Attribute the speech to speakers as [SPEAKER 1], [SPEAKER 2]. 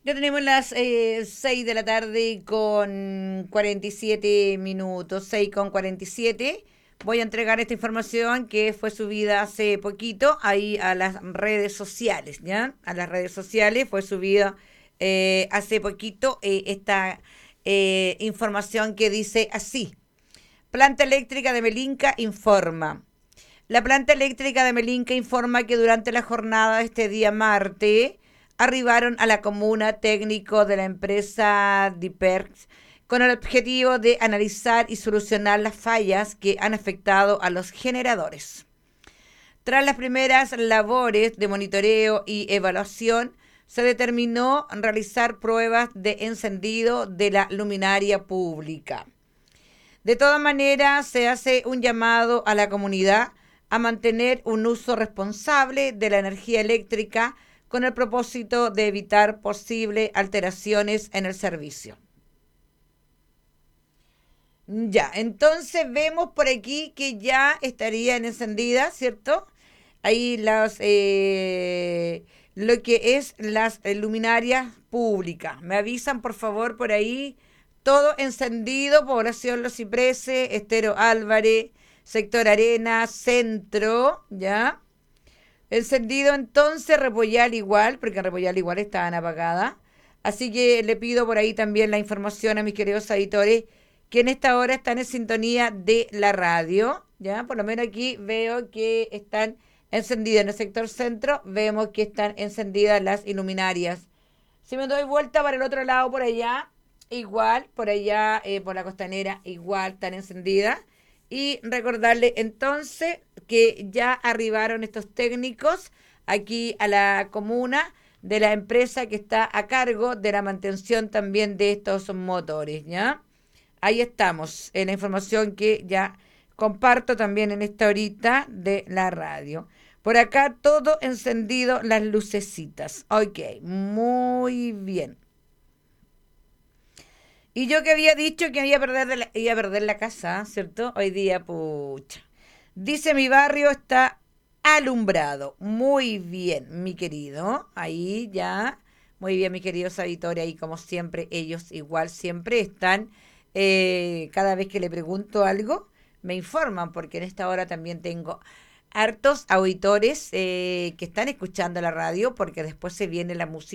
[SPEAKER 1] Ya tenemos las 6 de la tarde con 47 minutos, 6 con 47. Voy a entregar esta información que fue subida hace poquito ahí a las redes sociales, ¿ya? A las redes sociales fue subida hace poquito esta información que dice así. Planta eléctrica de Melinca informa. La planta eléctrica de Melinca informa que durante la jornada de este día martes arribaron a la comuna técnicos de la empresa Diperx con el objetivo de analizar y solucionar las fallas que han afectado a los generadores. Tras las primeras labores de monitoreo y evaluación, se determinó realizar pruebas de encendido de la luminaria pública. De todas maneras, se hace un llamado a la comunidad a mantener un uso responsable de la energía eléctrica con el propósito de evitar posibles alteraciones en el servicio. Ya, entonces vemos por aquí que ya estarían encendidas, ¿cierto? Ahí lo que es las luminarias públicas. Me avisan por favor por ahí. Todo encendido, población Los Cipreses, Estero Álvarez, sector Arena, centro, ¿ya? Encendido entonces, Repollal igual, porque en Repollal igual estaban apagadas. Así que le pido por ahí también la información a mis queridos auditores que en esta hora están en sintonía de la radio, ¿ya? Por lo menos aquí veo que están encendidas en el sector centro, vemos que están encendidas las iluminarias. Si me doy vuelta para el otro lado, por allá, igual, por allá, por la costanera, igual están encendidas. Y recordarle entonces que ya arribaron estos técnicos aquí a la comuna de la empresa que está a cargo de la mantención también de estos motores, ¿ya? Ahí estamos, en la información que ya comparto también en esta horita de la radio. Por acá todo encendido, las lucecitas. Ok, muy bien. Y yo que había dicho que iba a perder la casa, ¿cierto? Hoy día, pucha. Dice mi barrio está alumbrado. Muy bien, mi querido. Ahí ya. Muy bien, mis queridos auditores. Ahí como siempre, ellos igual siempre están. Cada vez que le pregunto algo, me informan, porque en esta hora también tengo hartos auditores que están escuchando la radio, porque después se viene la música